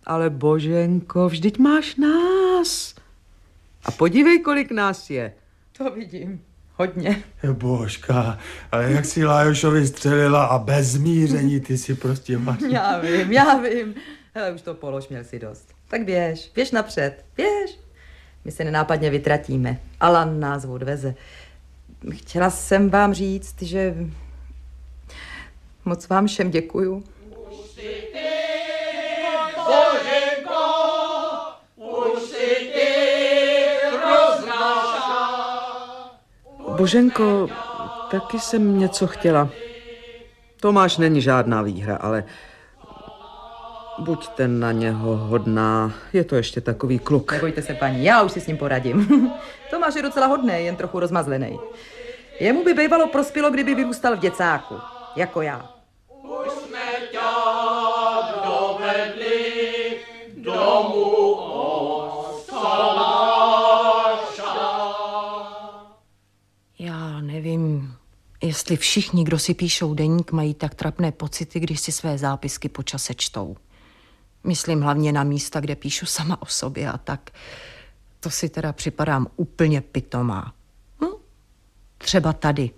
Ale Boženko, vždyť máš nás. A podívej, kolik nás je. To vidím. Hodně. Božka, ale jak si Lajošovi střelila a bez zmíření ty si prostě máš. Já vím. Hele, už to polož, měl si dost. Tak běž napřed, běž. My se nenápadně vytratíme. Alan nás odveze. Chtěla jsem vám říct, že moc vám všem děkuju. Už si ty, Boženko, už si ty roznáša. Boženko, taky jsem něco chtěla. Tomáš není žádná výhra, ale buďte na něho hodná. Je to ještě takový kluk. Nebojte se, paní, já už si s ním poradím. Tomáš je docela hodný, jen trochu rozmazlený. Jemu by bývalo prospělo, kdyby vyrůstal v děcáku, jako já. Už jsme tě dovedli domů od Tomáša. Já nevím, jestli všichni, kdo si píšou deník, mají tak trapné pocity, když si své zápisky po čase čtou. Myslím hlavně na místa, kde píšu sama o sobě a tak. To si teda připadám úplně pitomá. Třeba tady.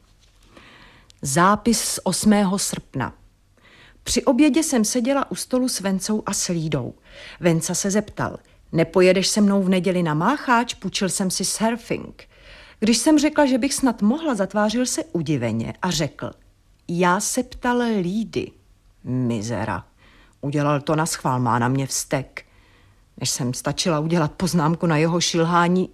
Zápis z 8. srpna. Při obědě jsem seděla u stolu s Vencou a s Lídou. Venca se zeptal, nepojedeš se mnou v neděli na Mácháč, půjčil jsem si surfing. Když jsem řekla, že bych snad mohla, zatvářil se udiveně a řekl, já se ptal Lídy. Mizera. Udělal to naschvál, má na mě vztek. Než jsem stačila udělat poznámku na jeho šilhání.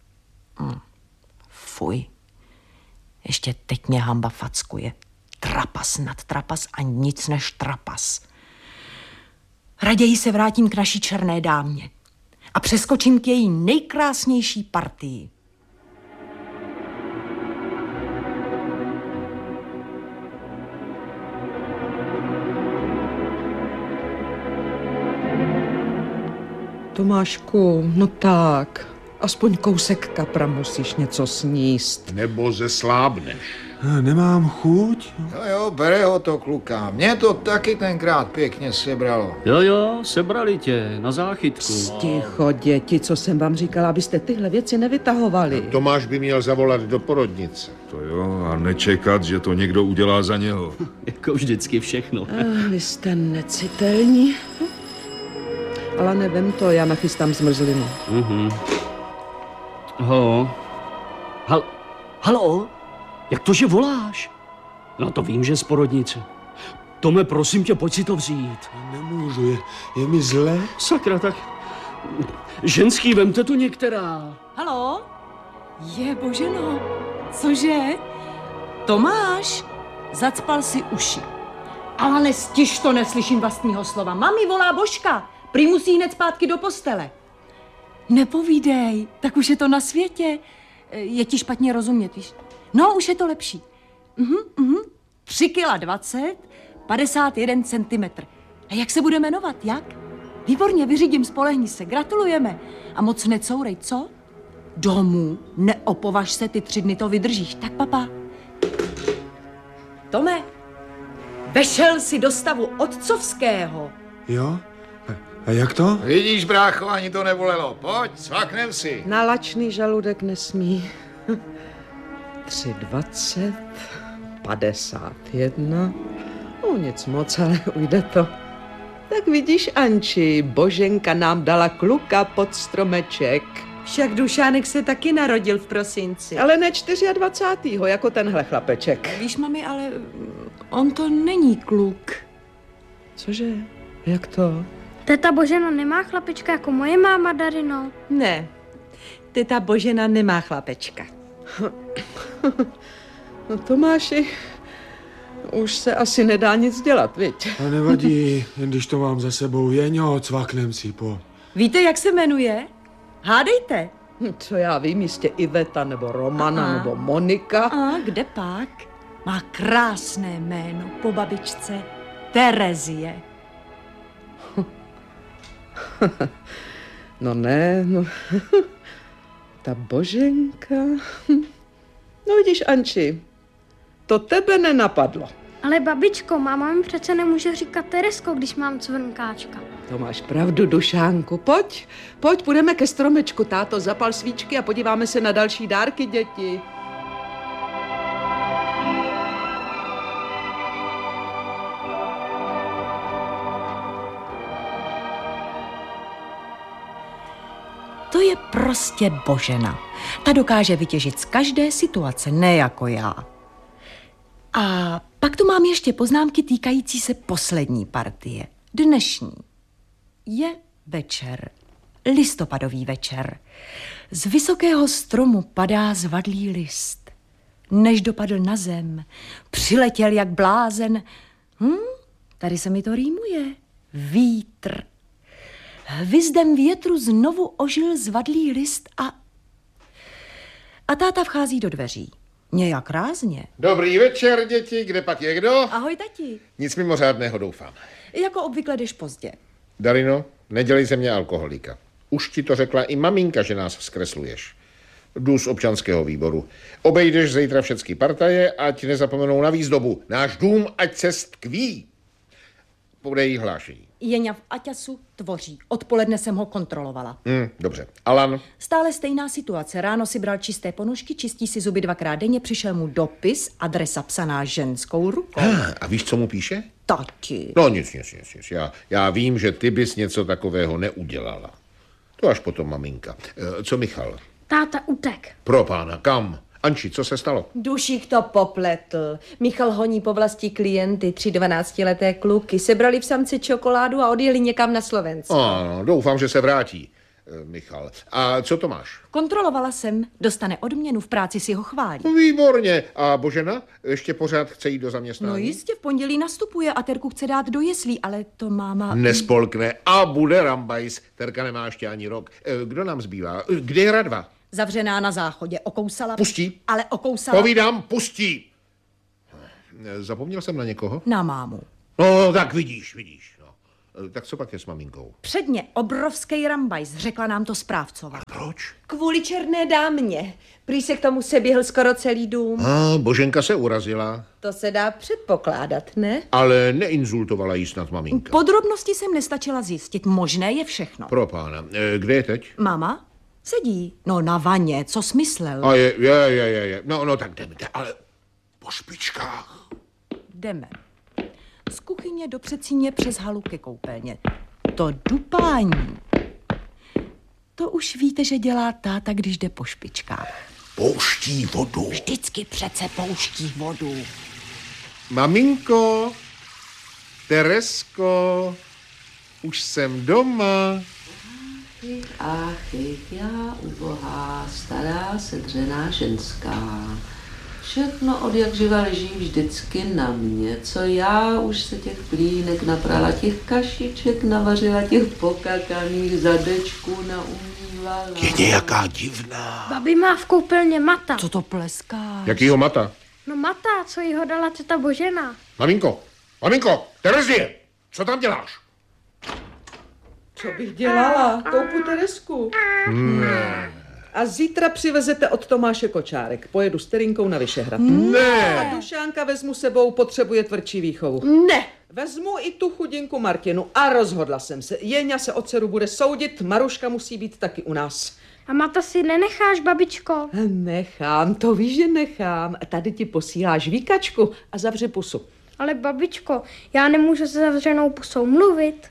Fuj. Ještě teď mě hamba fackuje. Trapas nad trapas a nic než trapas. Raději se vrátím k naší černé dámě a přeskočím k její nejkrásnější partii. Tomášku, no tak, aspoň kousek kapra musíš něco sníst. Nebo zeslábneš. Nemám chuť? Jo, bere ho to kluka. Mě to taky tenkrát pěkně sebralo. Jo, sebrali tě na záchytku. Ticho, děti, co jsem vám říkala, abyste tyhle věci nevytahovali. Tomáš by měl zavolat do porodnice. To jo, a nečekat, že to někdo udělá za něho. Jako vždycky všechno. Vy jste necitelní. Ale nevím to, já nachystám zmrzlinu. Halo? Jak to, že voláš? No to vím, že z porodnice. Tome, prosím tě, pojď si to vzít. Nemůžu, je mi zle. Sakra, tak ženský, vemte tu některá. Halo? Je, Boženo, cože? Tomáš, zacpal si uši. Ale nestiž to, neslyším vlastního slova. Mami volá Božka, prý musí hned zpátky do postele. Nepovídej, tak už je to na světě. Je ti špatně rozumět, víš? No, už je to lepší. 3,20 kg, 51 cm. A jak se bude jmenovat, jak? Výborně, vyřídím, spolehni se, gratulujeme. A moc necourej, co? Domů, neopovaž se, ty 3 dny to vydržíš. Tak, papa. Tome, vešel si do stavu otcovského. Jo? A jak to? Vidíš, brácho, ani to nebolelo. Pojď, svaknem si. Na lačný žaludek nesmí. 3,20, 51. No nic moc, ale ujde to. Tak vidíš, Anči, Boženka nám dala kluka pod stromeček. Však Dušánek se taky narodil v prosinci. Ale ne 24. jako tenhle chlapeček. Víš, mami, ale on to není kluk. Cože? Jak to? Teta Božena nemá chlapečka jako moje máma, Darino. Ne, teta Božena nemá chlapečka. No Tomáši, už se asi nedá nic dělat, viď? A nevadí, když to mám za sebou, Jeňo, cvaknem si po. Víte, jak se jmenuje? Hádejte. Co já vím, jistě Iveta, nebo Romana, nebo Monika. A kde pak? Má krásné jméno po babičce. Terezie. No ne, no. Ta Boženka. No vidíš, Anči, to tebe nenapadlo. Ale babičko, máma mi přece nemůže říkat Teresko, když mám cvrnkáčka. To máš pravdu, Dušánku. Pojď, půjdeme ke stromečku, táto, zapal svíčky a podíváme se na další dárky, děti. To je prostě Božena. Ta dokáže vytěžit z každé situace, ne jako já. A pak tu mám ještě poznámky týkající se poslední partie. Dnešní. Je večer. Listopadový večer. Z vysokého stromu padá zvadlý list. Než dopadl na zem, přiletěl jak blázen. Tady se mi to rýmuje. Vítr. Hvizdem větru znovu ožil zvadlý list a táta vchází do dveří. Nějak rázně. Dobrý večer, děti, kde pak je kdo? Ahoj, tati. Nic mimořádného, doufám. Jako obvykle jdeš pozdě. Darino, nedělej ze mě alkoholíka. Už ti to řekla i maminka, že nás zkresluješ. Jdu z občanského výboru. Obejdeš zítra všechny partaje, ať nezapomenou na výzdobu. Náš dům, ať se stkví. Podej hlášení. Jeňa v Aťasu tvoří. Odpoledne jsem ho kontrolovala. Dobře. Alan? Stále stejná situace. Ráno si bral čisté ponožky, čistí si zuby 2krát denně, přišel mu dopis, adresa psaná ženskou rukou. A víš, co mu píše? Tati. No nic. Já vím, že ty bys něco takového neudělala. To až potom, maminka. Co Michal? Táta utek. Pro pána, kam? Anči, co se stalo? Dušík to popletl. Michal honí po vlasti klienty, 3 12leté kluky. Sebrali v samci čokoládu a odjeli někam na Slovensko. Ano, doufám, že se vrátí, Michal. A co to máš? Kontrolovala jsem. Dostane odměnu, v práci si ho chválí. Výborně. A Božena? Ještě pořád chce jít do zaměstnání? No jistě, v pondělí nastupuje a Terku chce dát do jeslí, ale to máma... Nespolkne a bude rambajs. Terka nemá ještě ani rok. Kdo nám zbývá? Kde je Radva? Zavřená na záchodě, okousala... Pustí. Ale okousala... Povídám, pustí. Zapomněl jsem na někoho? Na mámu. No, tak vidíš. No. Tak co pak je s maminkou? Předně obrovský rambajs, řekla nám to správcova. A proč? Kvůli černé dámě. Prý se k tomu seběhl skoro celý dům. Boženka se urazila. To se dá předpokládat, ne? Ale neinzultovala jí snad maminka. Podrobnosti jsem nestačila zjistit, možné je všechno. Pro pána. Kde je teď? Máma? Sedí. No na vaně, co smyslel? A je. No tak jdeme, ale po špičkách. Jdeme. Z kuchyně do předsíně přes halu ke koupelně. To dupání. To už víte, že dělá táta, když jde po špičkách. Pouští vodu. Vždycky přece pouští vodu. Maminko, Teresko, už jsem doma. Ach, já ubohá, stará sedřená ženská. Všechno od jak živa leží vždycky na mě, co já už se těch plínek naprala, těch kašiček navařila, těch pokakaných zadečků naumývala. Je nějaká divná. Babi má v koupelně mata. Co to pleskáš? Jakýho mata? No mata, co jí ho dala teta Božena. Maminko, Terezie, co tam děláš? Co bych dělala? Koupu Teresku. A zítra přivezete od Tomáše kočárek. Pojedu s Terinkou na Vyšehrad. Ne. A Dušánka vezmu sebou, potřebuje tvrdší výchovu. Ne. Vezmu i tu chudinku Martinu a rozhodla jsem se. Jeňa se od dceru bude soudit, Maruška musí být taky u nás. A mata si nenecháš, babičko? Nechám, to víš, že nechám. Tady ti posíláš víkačku a zavři pusu. Ale babičko, já nemůžu se zavřenou pusou mluvit.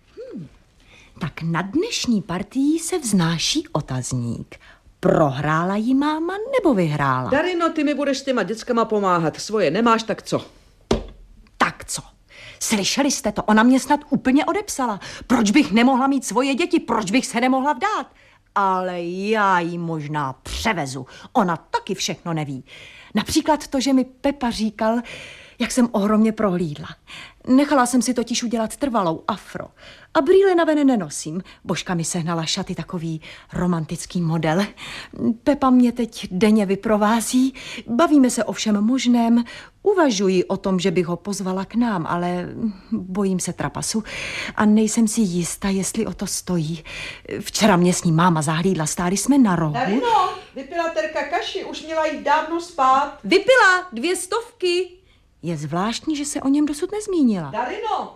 Tak na dnešní partii se vznáší otazník. Prohrála jí máma nebo vyhrála? Darino, ty mi budeš s těma dětskama pomáhat. Svoje nemáš, tak co? Tak co? Slyšeli jste to? Ona mě snad úplně odepsala. Proč bych nemohla mít svoje děti? Proč bych se nemohla vdát? Ale já jí možná převezu. Ona taky všechno neví. Například to, že mi Pepa říkal, jak jsem ohromně prohlídla. Nechala jsem si totiž udělat trvalou afro. A brýle na ven nenosím. Božka mi sehnala šaty, takový romantický model. Pepa mě teď denně vyprovází. Bavíme se o všem možném. Uvažuji o tom, že bych ho pozvala k nám, ale bojím se trapasu. A nejsem si jistá, jestli o to stojí. Včera mě s ním máma zahlídla, stáli jsme na rohu. Darino, vypila Terka kaši, už měla jít dávno spát. Vypila 200. Je zvláštní, že se o něm dosud nezmínila. Darino,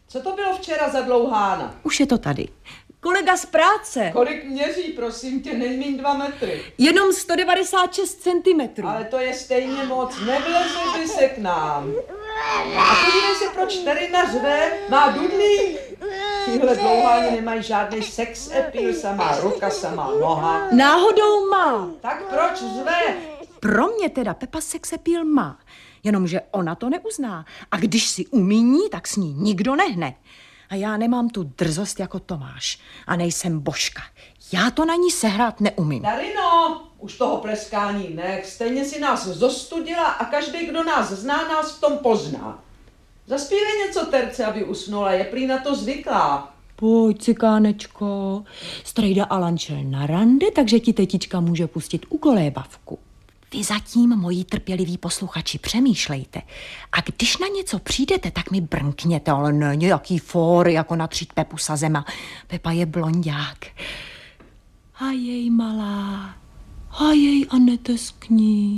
Co to bylo včera za dlouhána? Už je to tady. Kolega z práce. Kolik měří, prosím tě, nejmíň 2 metry. Jenom 196 cm. Ale to je stejně moc, nevleze by se k nám. A podívej se, proč Terina řve, má dudlík. Tyhle dlouháni nemají žádný sex appeal, samá ruka, samá noha. Náhodou má. Tak proč řve? Pro mě teda Pepa sex appeal má, jenomže ona to neuzná. A když si umíní, tak s ní nikdo nehne. A já nemám tu drzost jako Tomáš. A nejsem božka. Já to na ní sehrát neumím. Darino, už toho pleskání nech. Stejně si nás zostudila a každý, kdo nás zná, nás v tom pozná. Zaspívej něco Terce, aby usnula, je prý na to zvyklá. Pojď, cikánečko. Strejda Alan šel na rande, takže ti tetička může pustit u kolébavku. Vy zatím, moji trpěliví posluchači, přemýšlejte. A když na něco přijdete, tak mi brnkněte, ale ne nějaký fór, jako natřít Pepu sazema. Pepa je blonďák. A jej malá, a jej a neteskní.